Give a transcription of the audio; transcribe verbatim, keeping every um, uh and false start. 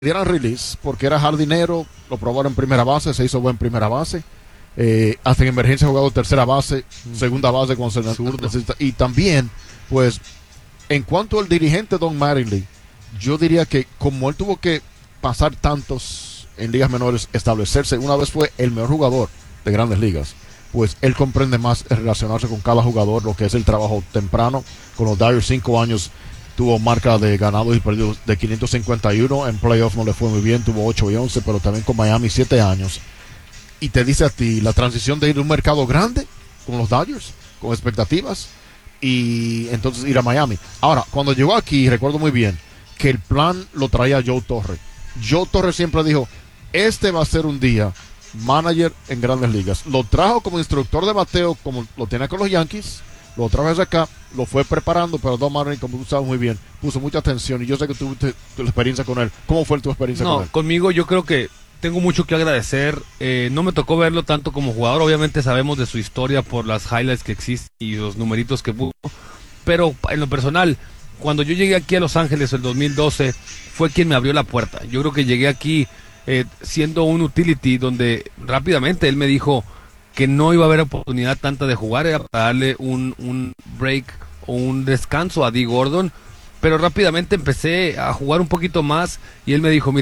dieran release porque era jardinero, lo probaron en primera base, se hizo buen primera base. Eh, hasta en emergencia ha jugado tercera base, segunda base cuando se necesita. Y también, pues, en cuanto al dirigente Don Mattingly, yo diría que como él tuvo que pasar tantos en ligas menores, establecerse, una vez fue el mejor jugador de grandes ligas, pues él comprende más relacionarse con cada jugador, lo que es el trabajo temprano. Con los Dodgers, cinco años tuvo marca de ganados y perdidos de quinientos cincuenta y uno, en playoff no le fue muy bien, tuvo ocho y once, pero también con Miami siete años. Y te dice a ti la transición de ir a un mercado grande con los Dodgers, con expectativas, y entonces ir a Miami. Ahora, cuando llegó aquí, recuerdo muy bien que el plan lo traía Joe Torre. Joe Torre siempre dijo, este va a ser un día manager en grandes ligas. Lo trajo como instructor de bateo, como lo tenía con los Yankees, lo trajo desde acá, lo fue preparando, pero Don Mattingly, como tú sabes muy bien, puso mucha atención, y yo sé que tuviste tu experiencia con él. ¿Cómo fue tu experiencia No, con él? conmigo yo creo que tengo mucho que agradecer. Eh, no me tocó verlo tanto como jugador, obviamente sabemos de su historia por las highlights que existen y los numeritos que puso, pero en lo personal, cuando yo llegué aquí a Los Ángeles el dos mil doce, fue quien me abrió la puerta. Yo creo que llegué aquí eh, siendo un utility, donde rápidamente él me dijo que no iba a haber oportunidad tanta de jugar, era para darle un, un break o un descanso a Dee Gordon, pero rápidamente empecé a jugar un poquito más y él me dijo, mira,